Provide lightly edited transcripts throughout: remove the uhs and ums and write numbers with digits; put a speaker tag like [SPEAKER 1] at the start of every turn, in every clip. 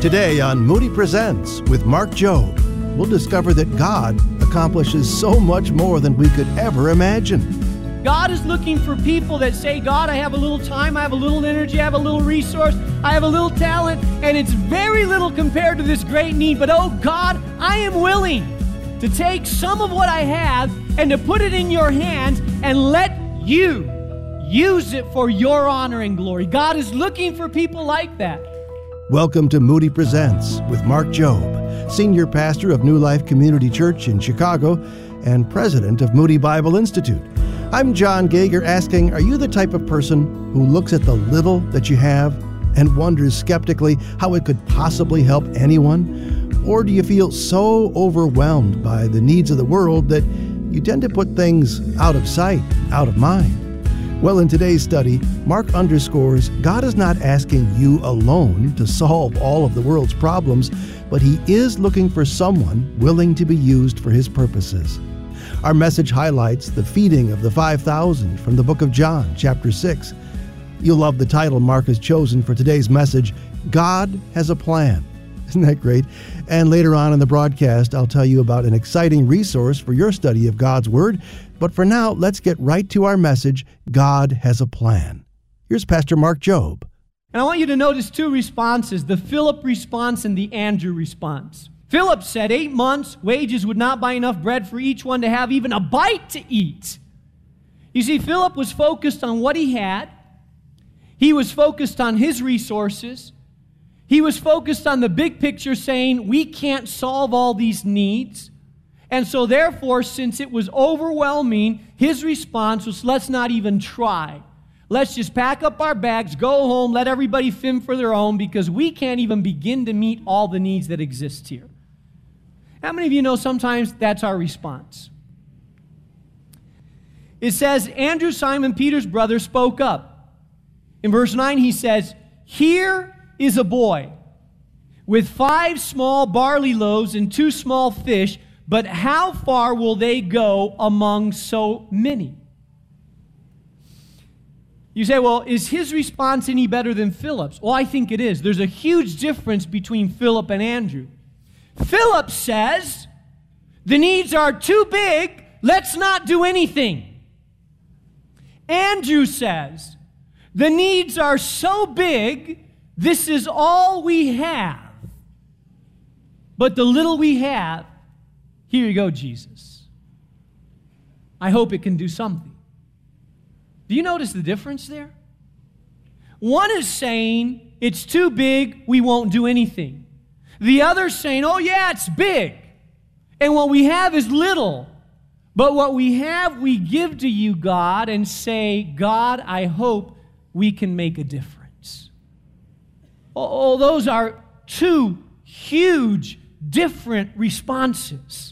[SPEAKER 1] Today on Moody Presents with Mark Jobe, we'll discover that God accomplishes so much more than we could ever imagine.
[SPEAKER 2] God is looking for people that say, God, I have a little time, I have a little energy, I have a little resource, I have a little talent, and it's very little compared to this great need. But oh God, I am willing to take some of what I have and to put it in your hands and let you use it for your honor and glory. God is looking for people like that.
[SPEAKER 1] Welcome to Moody Presents with Mark Jobe, Senior Pastor of New Life Community Church in Chicago and President of Moody Bible Institute. I'm John Gager asking, are you the type of person who looks at the little that you have and wonders skeptically how it could possibly help anyone? Or do you feel so overwhelmed by the needs of the world that you tend to put things out of sight, out of mind? Well, in today's study, Mark underscores God is not asking you alone to solve all of the world's problems, but He is looking for someone willing to be used for His purposes. Our message highlights the feeding of the 5,000 from the book of John, chapter 6. You'll love the title Mark has chosen for today's message, God Has a Plan. Isn't that great? And later on in the broadcast, I'll tell you about an exciting resource for your study of God's Word. But for now, let's get right to our message, God Has a Plan. Here's Pastor Mark Jobe.
[SPEAKER 2] And I want you to notice two responses, the Philip response and the Andrew response. Philip said 8 months' wages would not buy enough bread for each one to have even a bite to eat. You see, Philip was focused on what he had. He was focused on his resources. He was focused on the big picture, saying, we can't solve all these needs. And so therefore, since it was overwhelming, his response was, let's not even try. Let's just pack up our bags, go home, let everybody fend for their own, because we can't even begin to meet all the needs that exist here. How many of you know sometimes that's our response? It says, Andrew, Simon Peter's brother, spoke up. In verse 9, he says, here is a boy with 5 small barley loaves and 2 small fish, but how far will they go among so many? You say, well, is his response any better than Philip's? Well, I think it is. There's a huge difference between Philip and Andrew. Philip says, the needs are too big, let's not do anything. Andrew says, the needs are so big, this is all we have. But the little we have, here you go, Jesus. I hope it can do something. Do you notice the difference there? One is saying, it's too big, we won't do anything. The other is saying, oh yeah, it's big. And what we have is little. But what we have, we give to you, God, and say, God, I hope we can make a difference. Oh, those are two huge, different responses.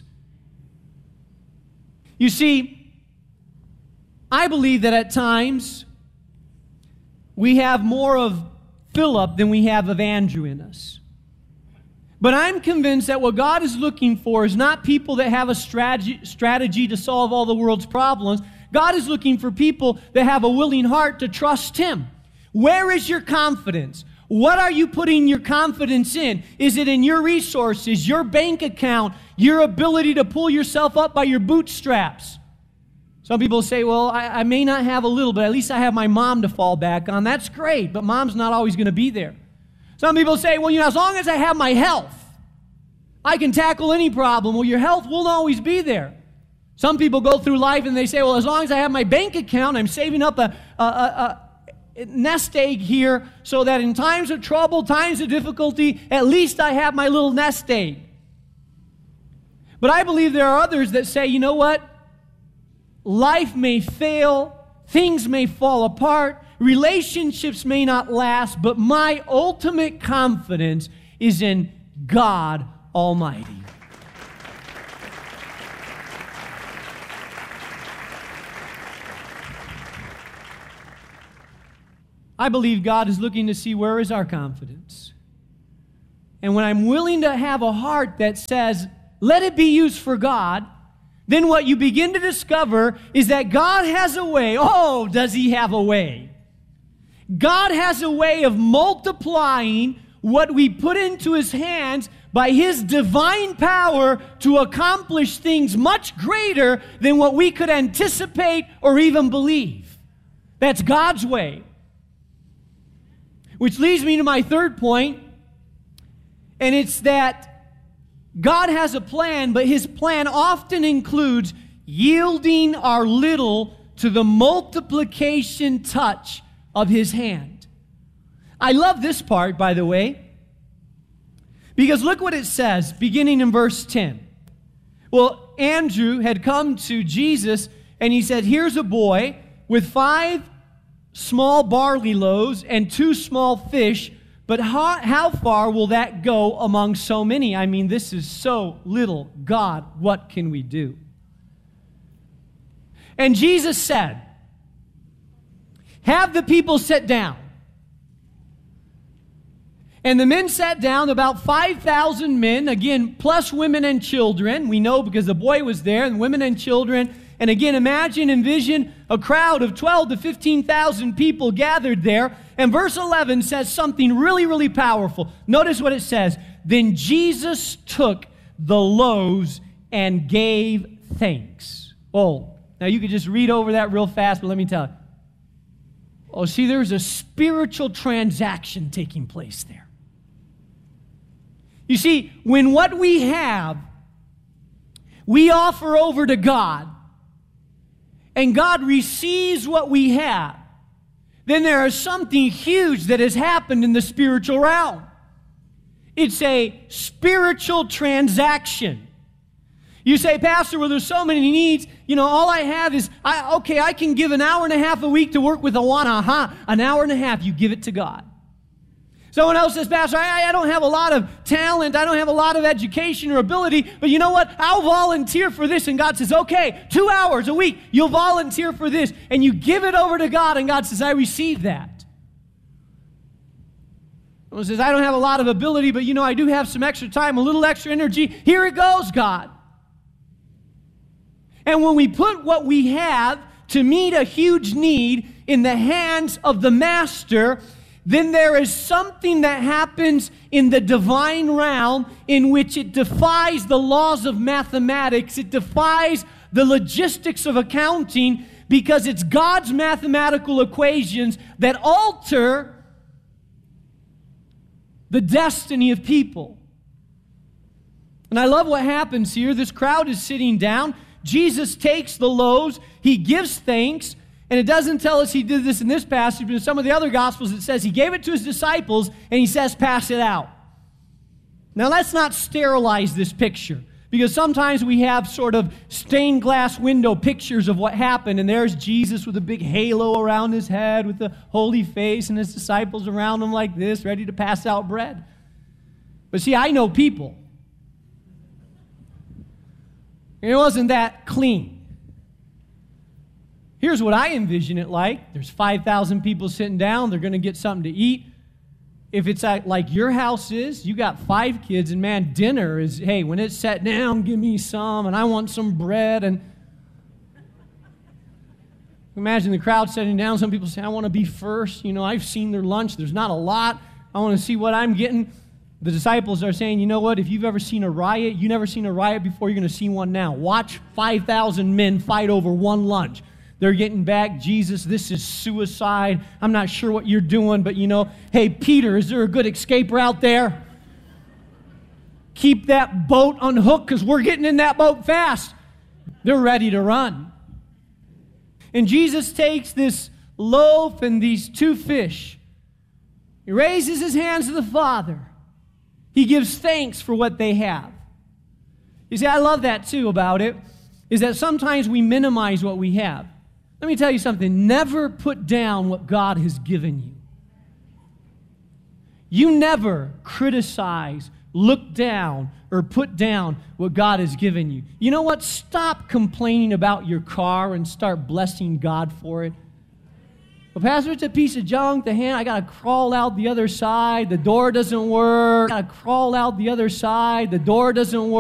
[SPEAKER 2] You see, I believe that at times we have more of Philip than we have of Andrew in us. But I'm convinced that what God is looking for is not people that have a strategy to solve all the world's problems. God is looking for people that have a willing heart to trust Him. Where is your confidence? What are you putting your confidence in? Is it in your resources, your bank account, your ability to pull yourself up by your bootstraps? Some people say, well, I may not have a little, but at least I have my mom to fall back on. That's great, but mom's not always going to be there. Some people say, well, as long as I have my health, I can tackle any problem. Well, your health won't always be there. Some people go through life and they say, well, as long as I have my bank account, I'm saving up a nest egg here so that in times of trouble, times of difficulty, at least I have my little nest egg. But I believe there are others that say, you know what? Life may fail, things may fall apart, relationships may not last, but my ultimate confidence is in God Almighty. I believe God is looking to see where is our confidence. And when I'm willing to have a heart that says, let it be used for God, then what you begin to discover is that God has a way. Oh, does He have a way? God has a way of multiplying what we put into His hands by His divine power to accomplish things much greater than what we could anticipate or even believe. That's God's way. Which leads me to my third point, and it's that God has a plan, but His plan often includes yielding our little to the multiplication touch of His hand. I love this part, by the way, because look what it says, beginning in verse 10. Well, Andrew had come to Jesus, and he said, here's a boy with 5 small barley loaves and 2 small fish, but how far will that go among so many? I mean, this is so little. God, what can we do? And Jesus said, have the people sit down. And the men sat down, about 5,000 men, again, plus women and children. We know because the boy was there, and women and children. And again, envision a crowd of 12 to 15,000 people gathered there. And verse 11 says something really, really powerful. Notice what it says. Then Jesus took the loaves and gave thanks. Oh, now you could just read over that real fast, but let me tell you. Oh, see, there's a spiritual transaction taking place there. You see, when what we have, we offer over to God, and God receives what we have, then there is something huge that has happened in the spiritual realm. It's a spiritual transaction. You say, Pastor, well, there's so many needs. You know, all I have is, I can give an hour and a half a week to work with Awana. An hour and a half, you give it to God. Someone else says, Pastor, I don't have a lot of talent. I don't have a lot of education or ability. But you know what? I'll volunteer for this. And God says, okay, 2 hours a week, you'll volunteer for this. And you give it over to God. And God says, I receive that. Someone says, I don't have a lot of ability, but you know, I do have some extra time, a little extra energy. Here it goes, God. And when we put what we have to meet a huge need in the hands of the Master, then there is something that happens in the divine realm in which it defies the laws of mathematics. It defies the logistics of accounting, because it's God's mathematical equations that alter the destiny of people. And I love what happens here. This crowd is sitting down. Jesus takes the loaves. He gives thanks. And it doesn't tell us he did this in this passage, but in some of the other Gospels it says he gave it to his disciples and he says, pass it out. Now let's not sterilize this picture, because sometimes we have sort of stained glass window pictures of what happened, and there's Jesus with a big halo around his head with the holy face and his disciples around him like this, ready to pass out bread. But see, I know people. It wasn't that clean. Here's what I envision it like. There's 5,000 people sitting down. They're going to get something to eat. If it's like your house is, you got 5 kids, and man, dinner is, hey, when it's set down, give me some, and I want some bread. And imagine the crowd sitting down. Some people say, I want to be first. You know, I've seen their lunch. There's not a lot. I want to see what I'm getting. The disciples are saying, you know what? If you've ever seen a riot, you've never seen a riot before, you're going to see one now. Watch 5,000 men fight over one lunch. They're getting back, Jesus, this is suicide. I'm not sure what you're doing, but you know, hey, Peter, is there a good escape route there? Keep that boat unhooked, because we're getting in that boat fast. They're ready to run. And Jesus takes this loaf and these 2 fish. He raises his hands to the Father. He gives thanks for what they have. You see, I love that too about it, is that sometimes we minimize what we have. Let me tell you something. Never put down what God has given you. You never criticize, look down, or put down what God has given you. You know what? Stop complaining about your car and start blessing God for it. Well, Pastor, it's a piece of junk. I got to crawl out the other side. The door doesn't work. I got to crawl out the other side. The door doesn't work.